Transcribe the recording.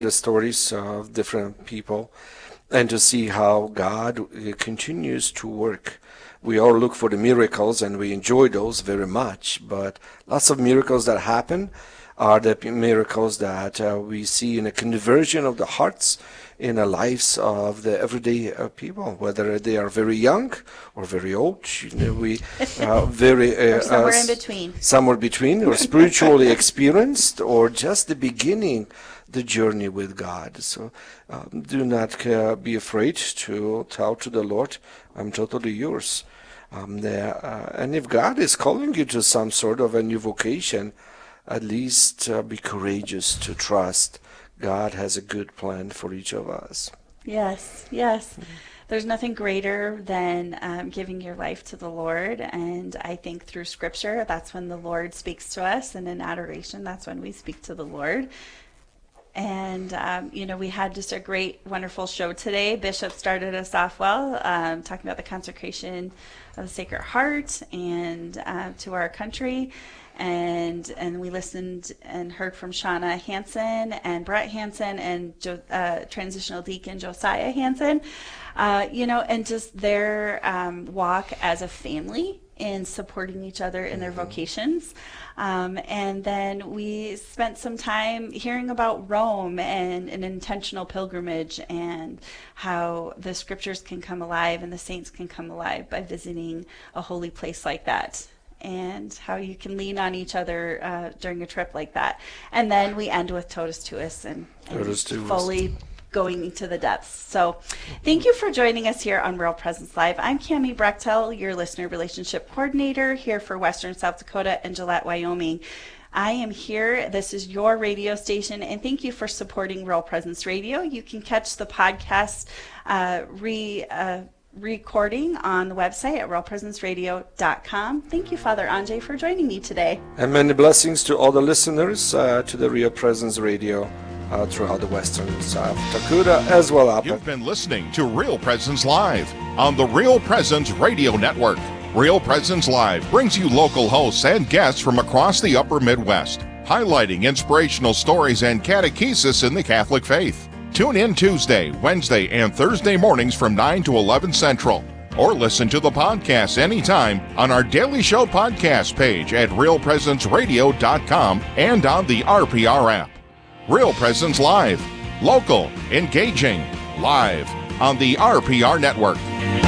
the stories of different people and to see how God continues to work. We all look for the miracles and we enjoy those very much, but lots of miracles that happen are the miracles that we see in a conversion of the hearts in the lives of the everyday people, whether they are very young or very old. We very or somewhere in between. Somewhere between, or spiritually experienced, or just the beginning the journey with God. So do not be afraid to tell to the Lord, I'm totally yours. And if God is calling you to some sort of a new vocation, at least be courageous to trust God has a good plan for each of us. Yes, yes. There's nothing greater than giving your life to the Lord. And I think through Scripture, that's when the Lord speaks to us. And in adoration, that's when we speak to the Lord. And, we had just a great, wonderful show today. Bishop started us off well, talking about the consecration of the Sacred Heart and to our country. And we listened and heard from Shauna Hansen and Brett Hansen and transitional deacon Josiah Hansen, and just their walk as a family in supporting each other in their vocations. And then we spent some time hearing about Rome and an intentional pilgrimage and how the scriptures can come alive and the saints can come alive by visiting a holy place like that, and how you can lean on each other during a trip like that. And then we end with Totus Tuus and fully going into the depths. So thank you for joining us here on Real Presence Live. I'm Cami Brechtel, your listener relationship coordinator here for Western South Dakota and Gillette, Wyoming. I am here. This is your radio station, and thank you for supporting Real Presence Radio. You can catch the podcast recording on the website at realpresenceradio.com. Thank you, Father Anjay, for joining me today. And many blessings to all the listeners to the Real Presence Radio throughout the Western South Dakota as well. You've been listening to Real Presence Live on the Real Presence Radio Network. Real Presence Live brings you local hosts and guests from across the upper Midwest, highlighting inspirational stories and catechesis in the Catholic faith. Tune in Tuesday, Wednesday, and Thursday mornings from 9 to 11 Central. Or listen to the podcast anytime on our Daily Show podcast page at realpresenceradio.com and on the RPR app. Real Presence Live. Local, engaging, live on the RPR Network.